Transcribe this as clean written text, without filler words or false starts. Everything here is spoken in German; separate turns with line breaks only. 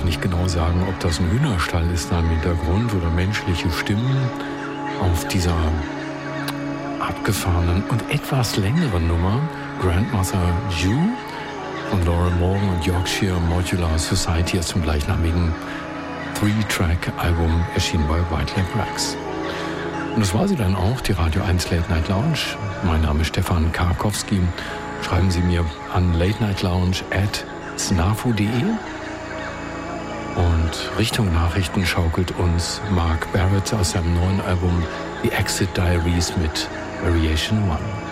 nicht genau sagen, ob das ein Hühnerstall ist da im Hintergrund oder menschliche Stimmen auf dieser abgefahrenen und etwas längeren Nummer Grandmother Jew von Laura Morgan und Yorkshire Modular Society aus dem gleichnamigen 3-Track-Album erschienen bei White Lake Rex. Und das war sie dann auch, die Radio 1 Late Night Lounge. Mein Name ist Stefan Karkowski. Schreiben Sie mir an latenightlounge@snafu.de. Und Richtung Nachrichten schaukelt uns Mark Barrett aus seinem neuen Album The Exit Diaries mit Variation 1.